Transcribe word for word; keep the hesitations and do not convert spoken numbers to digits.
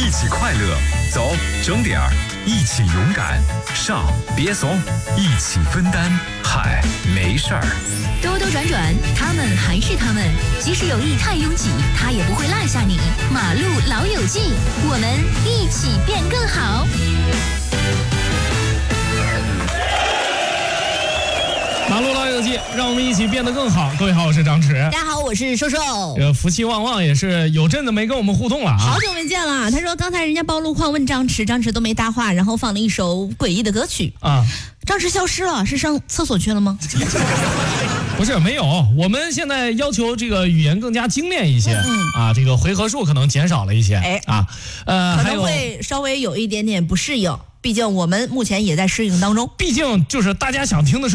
一起快乐，走，整点儿，一起勇敢，上，别怂，一起分担，嗨，没事儿。 兜兜转转，他们还是他们，即使有意太拥挤，他也不会落下你。马路老友记，我们一起变更好。 马路老友记，让我们一起变得更好。各位好，我是张弛。 大家好，我是瘦瘦。 这个福气旺旺也是有阵子没跟我们互动了啊， 好久没见了。他说刚才人家报路况问张弛，张弛都没搭话，然后放了一首诡异的歌曲啊。 张弛消失了，是上厕所去了吗？ 不是，没有。我们现在要求这个语言更加精炼一些，嗯啊，这个回合数可能减少了一些，哎啊，呃， 可能会稍微有一点点不适应，毕竟我们目前也在适应当中。 毕竟就是大家想听的是。